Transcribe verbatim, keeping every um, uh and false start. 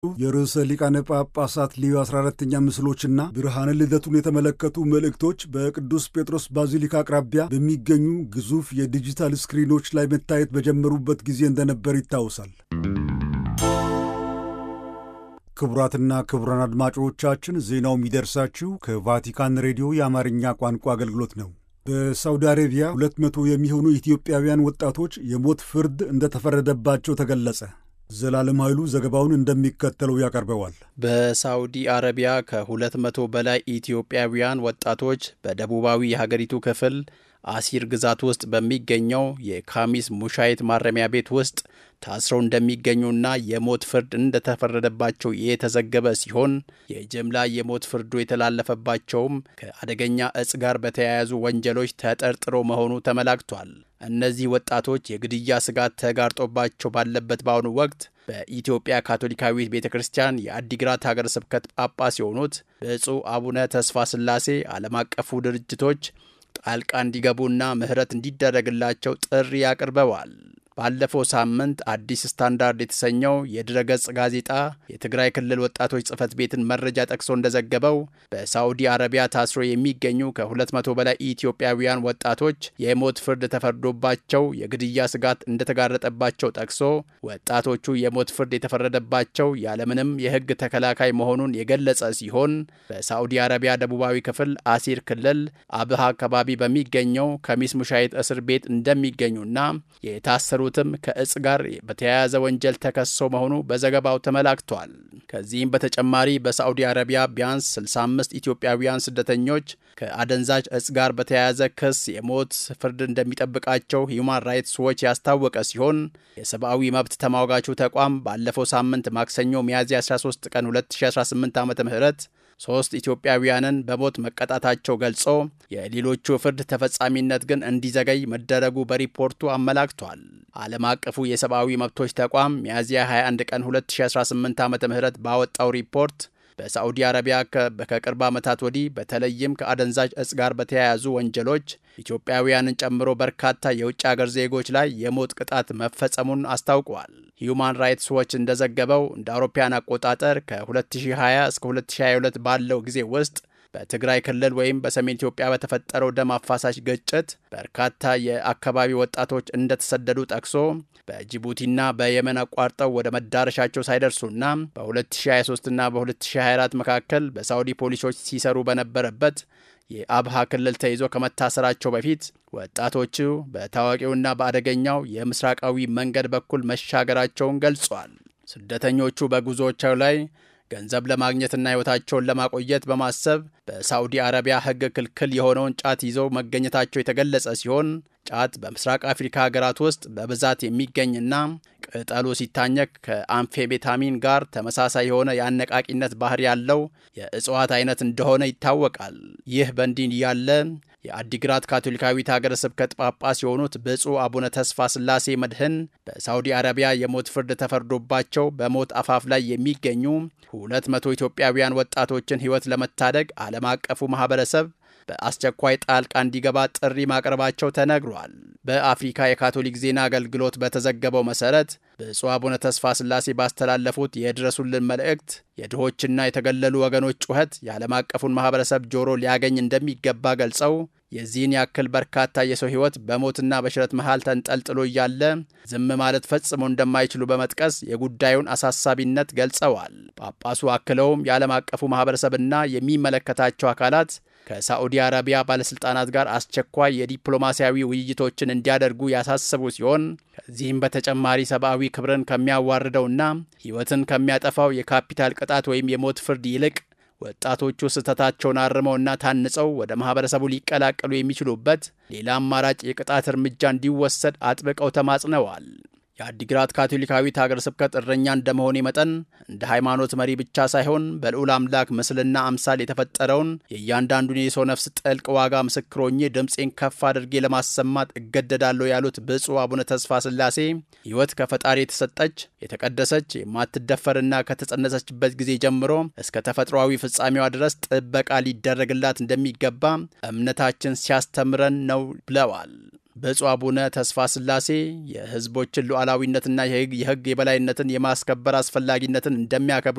የርዕሰ ሊቃነ ጳጳሳት ሊዮ አስራ አራተኛ ምስሎችና ብርሃነ ልደቱን የተመለከቱ መልእክቶች በቅዱስ ጴጥሮስ ባዚሊካ አቅራቢያ በሚገኙ ግዙፍ የዲጂታል ስክሪኖች ላይ መታየት በጀመሩበት ጊዜ እንደነበር ይታወሳል። ክቡራትና ክቡራን አድማጮቻችን ዜናው የሚደርሳችሁ ከቫቲካን ሬዲዮ የአማርኛ ቋንቋ አገልግሎት ነው። በሳውዲ አረቢያ ሁለት መቶ የሚሆኑ ኢትዮጵያውያን ወጣቶች የሞት ፍርድ እንደተፈረደባቸው ተገለጸ። ዘላለም ኃይሉ ዘገባውን እንደሚከተለው ያቀርበዋል። በሳውዲ አረቢያ ከሁለት መቶ በላይ ኢትዮጵያውያን ወጣቶች በደቡባዊ የሀገሪቱ ክፍል አሲር ግዛት ውስጥ በሚገኘው የካሚስ ሙሻይት ማረሚያ ቤት ውስጥ ታስረው እንደሚገኙና የሞት ፍርድ እንደተፈረደባቸው የተዘገበ ሲሆን የጅምላ የሞት ፍርዱ የተላለፈባቸውም ከአደገኛ እጽ ጋር በተያያዙ ወንጀሎች ተጠርጥሮ መሆኑ ተመላክቷል። እነዚህ ወጣቶች የግድያ ስጋት ተጋርጦባቸው ባለበት በአሁኑ ወቅት በኢትዮጵያ ካቶሊካዊት ቤተክርስቲያን የአዲግራት ሀገረ ስብከት ጳጳስ የሆኑት ብፁዕ አቡነ ተስፋ ስላሴ ዓለም አቀፉ ድርጅቶች ጣልቃ እንዲገቡና ምህረት እንዲደረግላቸው ጥሪ አቅርበዋል። ባለፈው ሳምንት አዲስ ስታንዳርድ የተሰኘው የድረገጽ ጋዜጣ የትግራይ ክልል ወጣቶች ጽሕፈት ቤትን መረጃ ጠቅሶ እንደዘገበው በሳውዲ አረቢያ ታስሮ የሚገኙ ከሁለት መቶ በላይ ኢትዮጵያውያን ወጣቶች የሞት ፍርድ ተፈርዶባቸው የግድያ ስጋት እንደተጋረጠባቸው ጠቅሶ ወጣቶቹ የሞት ፍርድ የተፈረደባቸው ያለምንም የሕግ ተከላካይ መሆኑን የገለጸ ሲሆን በሳውዲ አረቢያ ደቡባዊ ክፍል አሲር ክልል አብሃ አካባቢ በሚገኘው ከሚስ ሙሻይት እስር ቤት እንደሚገኙና የታሰሩ ሩትም ከእጽ ጋር በተያያዘ ወንጀል ተከሰው መሆኑ በዘገባው ተመላክቷል። ከዚህም በተጨማሪ በሳዑዲ አረቢያ ቢያንስ ስልሳ አምስት ኢትዮጵያውያን ስደተኞች ከአደንዛዥ እጽ ጋር በተያያዘ ክስ የሞት ፍርድ እንደሚጠብቃቸው ሂዩማን ራይትስ ዎች ያስታወቀ ሲሆን የሰብአዊ መብት ተሟጋቹ ተቋም ባለፈው ሳምንት ማክሰኞ ሚያዝያ አስራ ሶስት ቀን ሁለት ሺህ አስራ ስምንት ዓመተ ምህረት ሶስት ኢትዮጵያውያንን በሞት መቀጣታቸው ገልጾ የሌሎቹ ፍርድ ተፈጻሚነት ግን እንዲዘገይ መደረጉ በሪፖርቱ አመላክቷል። ዓለም አቀፉ የሰብአዊ መብቶች ተቋም ሚያዝያ ሃያ አንድ ቀን ሁለት ሺህ አስራ ስምንት ዓመተ ምህረት ባወጣው ሪፖርት በሳዑዲ አረቢያ ከቅርብ ዓመታት ወዲህ በተለይም ከአደንዛዥ እጽ ጋር በተያያዙ ወንጀሎች ኢትዮጵያውያንን ጨምሮ በርካታ የውጭ ሀገር ዜጎች ላይ የሞት ቅጣት መፈጸሙን አስታውቋል። ሂዩማን ራይትስ ዎች እንደዘገበው እንደ አውሮፓውያን አቆጣጠር ከ2020 እስከ ሁለት ሺህ ሃያ ሁለት ባለው ጊዜ ውስጥ በትግራይ ክልል ወይም በሰሜን ኢትዮጵያ በተፈጠረው ደም አፋሳሽ ግጭት በርካታ የአካባቢ ወጣቶች እንደተሰደዱ ጠቅሶ በጅቡቲና በየመን አቋርጠው ወደ መዳረሻቸው ሳይደርሱና በ2023 እና በ2024 መካከል በሳውዲ ፖሊሶች ሲሰሩ በነበረበት የአብሃ ክልል ተይዞ ከመታሰራቸው በፊት ወጣቶቹ በታዋቂውና በአደገኛው የምስራቃዊ መንገድ በኩል መሻገራቸውን ገልጿል። ስደተኞቹ በጉዞዎቻቸው ላይ ገንዘብ ለማግኘትና ሕይወታቸውን ለማቆየት በማሰብ በሳዑዲ አረቢያ ሕግ ክልክል የሆነውን ጫት ይዘው መገኘታቸው የተገለጸ ሲሆን ጫት በምስራቅ አፍሪካ ሀገራት ውስጥ በብዛት የሚገኝና ቅጠሉ ሲታኘክ ከአምፌቤታሚን ጋር ተመሳሳይ የሆነ የአነቃቂነት ባህሪ ያለው የእጽዋት አይነት እንደሆነ ይታወቃል። ይህ በእንዲህ ያለ የአዲግራት ካቶሊካዊት ሀገረ ስብከት ጳጳስ የሆኑት ብፁዕ አቡነ ተስፋ ስላሴ መድህን በሳውዲ አረቢያ የሞት ፍርድ ተፈርዶባቸው በሞት አፋፍ ላይ የሚገኙ ሁለት መቶ ኢትዮጵያውያን ወጣቶችን ሕይወት ለመታደግ ዓለም አቀፉ ማህበረሰብ በአስቸኳይ ጣልቃ እንዲገባ ጥሪ ማቅረባቸው ተነግሯል። በአፍሪካ የካቶሊክ ዜና አገልግሎት በተዘገበው መሰረት ብፁዕ አቡነ ተስፋ ስላሴ ባስተላለፉት የድረሱልን መልእክት የድሆችና የተገለሉ ወገኖች ጩኸት የዓለም አቀፉን ማህበረሰብ ጆሮ ሊያገኝ እንደሚገባ ገልጸው የዚህን ያክል በርካታ የሰው ሕይወት በሞትና በሽረት መሃል ተንጠልጥሎ እያለ ዝም ማለት ፈጽሞ እንደማይችሉ በመጥቀስ የጉዳዩን አሳሳቢነት ገልጸዋል። ጳጳሱ አክለውም የዓለም አቀፉ ማህበረሰብና የሚመለከታቸው አካላት ከሳዑዲ አረቢያ ባለስልጣናት ጋር አስቸኳይ የዲፕሎማሲያዊ ውይይቶችን እንዲያደርጉ ያሳሰቡ ሲሆን ከዚህም በተጨማሪ ሰብአዊ ክብርን ከሚያዋርደውና ሕይወትን ከሚያጠፋው የካፒታል ቅጣት ወይም የሞት ፍርድ ይልቅ ወጣቶቹ ስህተታቸውን አርመውና ታንጸው ወደ ማህበረሰቡ ሊቀላቀሉ የሚችሉበት ሌላ አማራጭ የቅጣት እርምጃ እንዲወሰድ አጥብቀው ተማጽነዋል። የአዲግራት ካቶሊካዊት ሀገረ ስብከት እረኛ እንደመሆኔ መጠን እንደ ሃይማኖት መሪ ብቻ ሳይሆን በልዑል አምላክ ምስልና አምሳል የተፈጠረውን የእያንዳንዱን የሰው ነፍስ ጥልቅ ዋጋ ምስክሮኜ ድምፄን ከፍ አድርጌ ለማሰማት እገደዳለሁ ያሉት ብፁዕ አቡነ ተስፋ ስላሴ ሕይወት ከፈጣሪ የተሰጠች የተቀደሰች የማትደፈርና ከተጸነሰችበት ጊዜ ጀምሮ እስከ ተፈጥሯዊ ፍጻሜዋ ድረስ ጥበቃ ሊደረግላት እንደሚገባ እምነታችን ሲያስተምረን ነው ብለዋል። ብፁዕ አቡነ ተስፋ ሥላሴ የሕዝቦችን ሉዓላዊነትና የሕግ የበላይነትን የማስከበር አስፈላጊነትን እንደሚያከብሩ